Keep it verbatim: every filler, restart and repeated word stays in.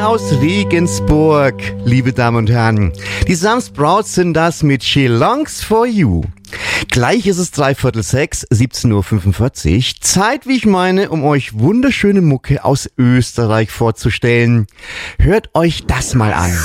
Mucke aus Regensburg, liebe Damen und Herren. Die Sam Sprouts sind das mit She Longs for You. Gleich ist es dreiviertel sechs, siebzehn Uhr fünfundvierzig. Zeit, wie ich meine, um euch wunderschöne Mucke aus Österreich vorzustellen. Hört euch das mal an.